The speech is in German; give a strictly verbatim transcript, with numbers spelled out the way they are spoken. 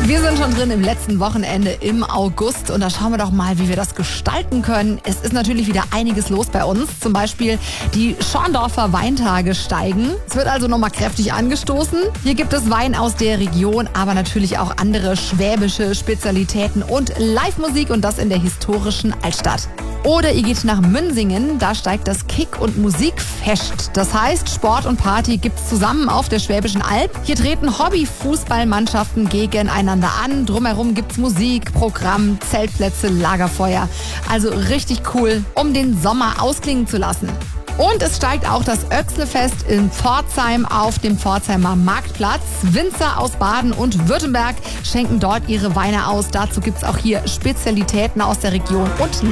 Wir sind schon drin im letzten Wochenende im August und da schauen wir doch mal, wie wir das gestalten können. Es ist natürlich wieder einiges los bei uns. Zum Beispiel die Schorndorfer Weintage steigen. Es wird also nochmal kräftig angestoßen. Hier gibt es Wein aus der Region, aber natürlich auch andere schwäbische Spezialitäten und Live-Musik und das in der historischen Altstadt. Oder ihr geht nach Münsingen, da steigt das Kick- und Musikfest. Das heißt, Sport und Party gibt's zusammen auf der Schwäbischen Alb. Hier treten Hobby-Fußballmannschaften gegeneinander an. Drumherum gibt's Musik, Programm, Zeltplätze, Lagerfeuer. Also richtig cool, um den Sommer ausklingen zu lassen. Und es steigt auch das Oechslefest in Pforzheim auf dem Pforzheimer Marktplatz. Winzer aus Baden und Württemberg schenken dort ihre Weine aus. Dazu gibt's auch hier Spezialitäten aus der Region und